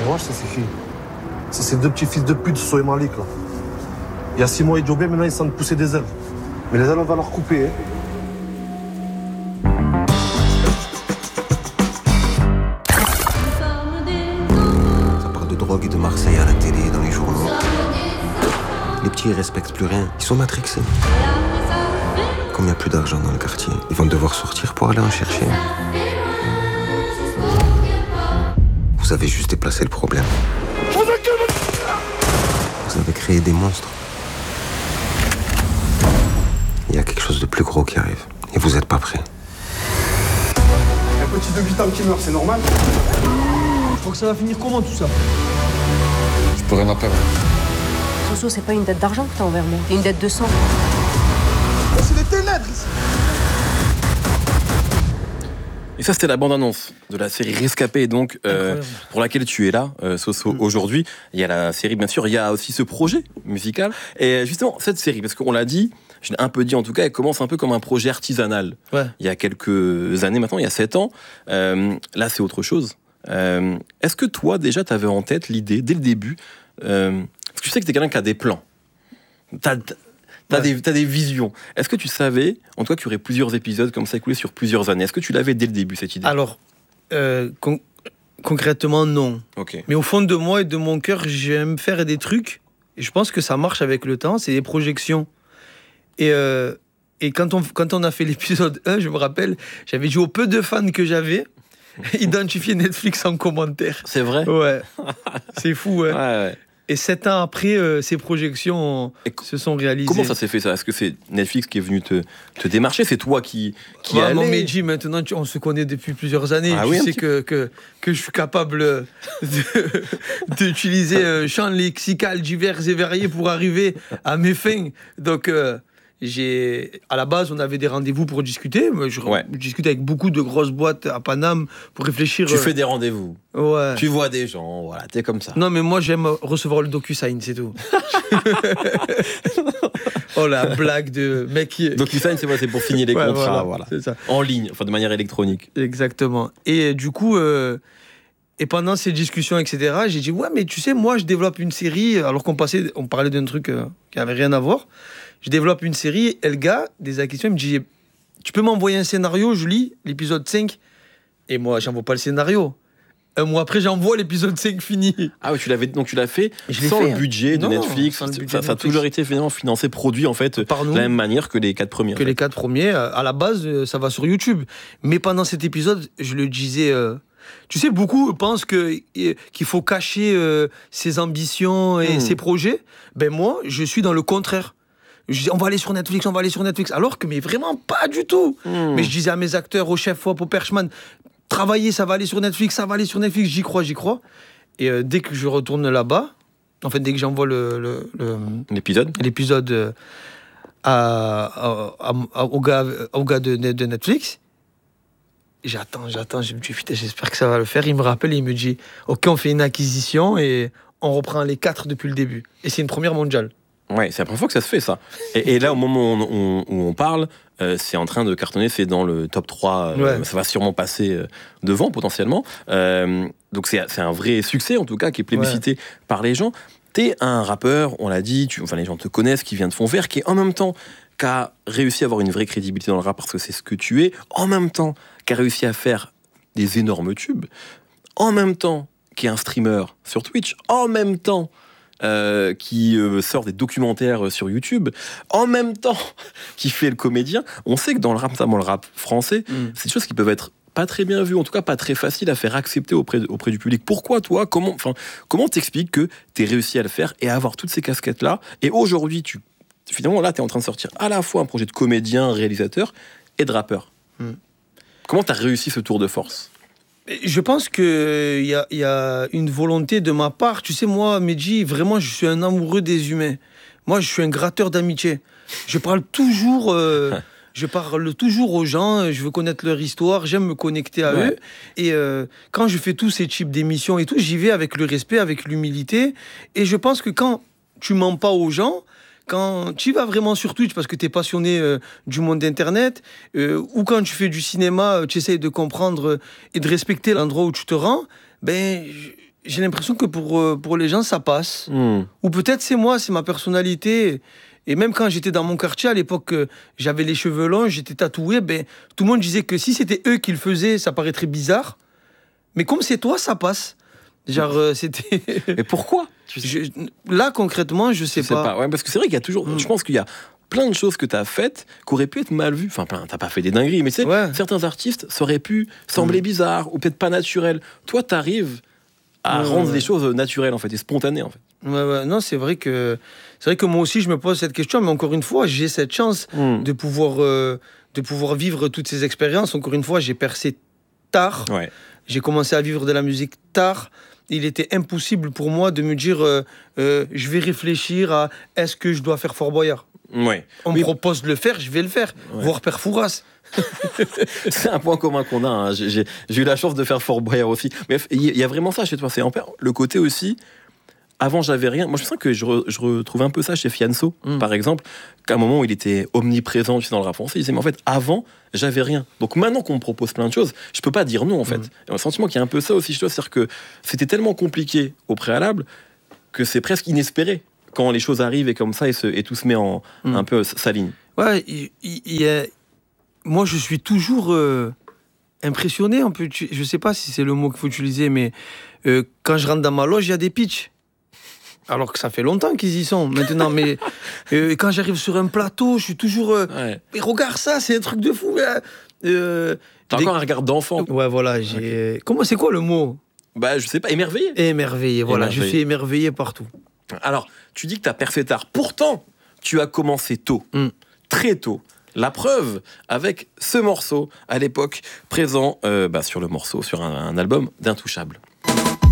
Moi, je sais c'est qui. C'est ces deux petits fils de pute, So et Malik, là. Il y a 6 mois, ils Jobé, maintenant ils sont de pousser des ailes. Mais les ailes, on va leur couper, hein. Ça parle de drogue et de Marseille à la télé, dans les journaux. Les petits, ils respectent plus rien. Ils sont matrixés. Comme il n'y a plus d'argent dans le quartier, ils vont devoir sortir pour aller en chercher. Vous avez juste déplacé le problème. Vous avez créé des monstres. Il y a quelque chose de plus gros qui arrive. Et vous n'êtes pas prêts. Un petit débutant qui meurt, c'est normal. Je crois que ça va finir comment tout ça? Je pourrais m'appeler. Soso, c'est pas une dette d'argent que t'as envers moi. C'est une dette de sang. C'est des ténèbres ici. Et ça, c'était la bande-annonce de la série Rescapé, donc pour laquelle tu es là, Soso, aujourd'hui. Il y a la série, bien sûr, il y a aussi ce projet musical. Et justement, cette série, parce qu'on l'a dit, je l'ai un peu dit en tout cas, elle commence un peu comme un projet artisanal. Ouais. Il y a quelques années maintenant, il y a 7 ans. Là, c'est autre chose. Est-ce que toi, déjà, tu avais en tête l'idée, dès le début, parce que tu sais que tu es quelqu'un qui a des plans. T'as des visions. Est-ce que tu savais, en tout cas, qu'il y aurait plusieurs épisodes comme ça écoulés sur plusieurs années? Est-ce que tu l'avais dès le début, cette idée? Alors, concrètement, non. Ok. Mais au fond de moi et de mon cœur, j'aime faire des trucs. Et je pense que ça marche avec le temps. C'est des projections. Et quand on a fait l'épisode 1, je me rappelle, j'avais dit au peu de fans que j'avais, identifier Netflix en commentaire. C'est vrai? Ouais. C'est fou, ouais. Ouais. Et 7 ans après, ces projections se sont réalisées. Comment ça s'est fait, ça? Est-ce que c'est Netflix qui est venu te démarcher? C'est toi qui Mon allais? Mehdi, maintenant, on se connaît depuis plusieurs années. Ah Tu oui, sais que je suis capable d'utiliser un champ lexical divers et variés pour arriver à mes fins. Donc, à la base, on avait des rendez-vous pour discuter. Je discute avec beaucoup de grosses boîtes à Paname pour réfléchir. Tu fais des rendez-vous. Ouais. Tu vois des gens, voilà, t'es comme ça. Non, mais moi, j'aime recevoir le DocuSign, c'est tout. Oh, la blague de mec qui... DocuSign, c'est pour signer les contrats, voilà. C'est ça. En ligne, enfin de manière électronique. Exactement. Et du coup, et pendant ces discussions, etc., j'ai dit, ouais, mais tu sais, moi, je développe une série, alors qu'on parlait d'un truc qui n'avait rien à voir. Je développe une série, et le gars, des acquisitions, il me dit, tu peux m'envoyer un scénario, je lis l'épisode 5. Et moi, j'envoie pas le scénario. Un mois après, j'envoie l'épisode 5 fini. Ah oui, tu l'as fait sans le budget de Netflix. Ça a toujours été finalement financé, produit en fait par nous, de la même manière que les 4 premiers. Les 4 premiers, à la base, ça va sur YouTube. Mais pendant cet épisode, je le disais... tu sais, beaucoup pensent qu'il faut cacher ses ambitions et ses projets. Ben moi, je suis dans le contraire. Je disais, on va aller sur Netflix. Alors que, mais vraiment pas du tout. Mais je disais à mes acteurs, au chef Wop, au Perchman, travaillez, ça va aller sur Netflix, j'y crois. Et dès que je retourne là-bas, en fait, dès que j'envoie l'épisode au gars de Netflix, j'attends, je me dis, putain, j'espère que ça va le faire. Il me rappelle et il me dit, ok, on fait une acquisition et on reprend les 4 depuis le début. Et c'est une première mondiale. Ouais, c'est la première fois que ça se fait, ça. Et là, au moment où on parle, c'est en train de cartonner, c'est dans le top 3, ça va sûrement passer devant, potentiellement. Donc c'est un vrai succès, en tout cas, qui est plébiscité par les gens. T'es un rappeur, on l'a dit, les gens te connaissent, qui vient de Fond Vert, qui en même temps, qui a réussi à avoir une vraie crédibilité dans le rap, parce que c'est ce que tu es, en même temps, qui a réussi à faire des énormes tubes, en même temps, qui est un streamer sur Twitch, en même temps, qui sort des documentaires sur YouTube, en même temps qui fait le comédien. On sait que dans le rap, notamment le rap français, c'est des choses qui peuvent être pas très bien vues, en tout cas pas très faciles à faire accepter auprès du public. Pourquoi toi, comment t'expliques que t'es réussi à le faire et à avoir toutes ces casquettes-là, et aujourd'hui, finalement là, t'es en train de sortir à la fois un projet de comédien, réalisateur et de rappeur. Comment t'as réussi ce tour de force? Je pense qu'il y a une volonté de ma part. Tu sais, moi, Mehdi, vraiment, je suis un amoureux des humains. Moi, je suis un gratteur d'amitié. Je parle toujours aux gens, je veux connaître leur histoire, j'aime me connecter à eux. Et quand je fais tous ces types d'émissions et tout, j'y vais avec le respect, avec l'humilité. Et je pense que quand tu mens pas aux gens, quand tu vas vraiment sur Twitch parce que tu es passionné du monde d'Internet, ou quand tu fais du cinéma, tu essayes de comprendre et de respecter l'endroit où tu te rends, ben, j'ai l'impression que pour les gens, ça passe. Ou peut-être c'est moi, c'est ma personnalité. Et même quand j'étais dans mon quartier, à l'époque, j'avais les cheveux longs, j'étais tatoué, tout le monde disait que si c'était eux qui le faisaient, ça paraîtrait bizarre. Mais comme c'est toi, ça passe. Genre, c'était... Mais pourquoi Là, concrètement, je sais pas. Ouais, parce que c'est vrai qu'il y a toujours... Je pense qu'il y a plein de choses que tu as faites qui auraient pu être mal vues. Enfin, t'as pas fait des dingueries, mais tu sais, certains artistes, ça aurait pu sembler bizarre ou peut-être pas naturel. Toi, t'arrives à rendre les choses naturelles, en fait, et spontanées, en fait. Non, c'est vrai que moi aussi, je me pose cette question, mais encore une fois, j'ai cette chance de pouvoir vivre toutes ces expériences. Encore une fois, j'ai percé tard. Ouais. J'ai commencé à vivre de la musique tard. Il était impossible pour moi de me dire je vais réfléchir à est-ce que je dois faire Fort Boyard. Ouais. On me propose de le faire, je vais le faire. Voir Père Fouras. C'est un point commun qu'on a. Hein. J'ai eu la chance de faire Fort Boyard aussi. Mais il y a vraiment ça chez toi. C'est le côté aussi. Avant, j'avais rien. Moi, je sens que je retrouve un peu ça chez Fianso, par exemple, qu'à un moment où il était omniprésent dans le rap français, il disait, mais en fait, avant, j'avais rien. Donc maintenant qu'on me propose plein de choses, je peux pas dire non, en fait. Et on a le sentiment qu'il y a un peu ça aussi chez toi, c'est-à-dire que c'était tellement compliqué au préalable que c'est presque inespéré quand les choses arrivent et comme ça, et tout se met en un peu s'aligne. Ouais, moi, je suis toujours impressionné, un peu. Je sais pas si c'est le mot qu'il faut utiliser, mais quand je rentre dans ma loge, il y a des pitchs. Alors que ça fait longtemps qu'ils y sont maintenant, mais quand j'arrive sur un plateau, je suis toujours. Mais regarde ça, c'est un truc de fou. T'as encore un regard d'enfant. Ouais, voilà. C'est quoi le mot? Bah, je sais pas, émerveillé. Émerveillé, voilà. Je suis émerveillé partout. Alors, tu dis que t'as percé tard. Pourtant, tu as commencé tôt, très tôt. La preuve avec ce morceau à l'époque présent sur le morceau, sur un album d'Intouchable.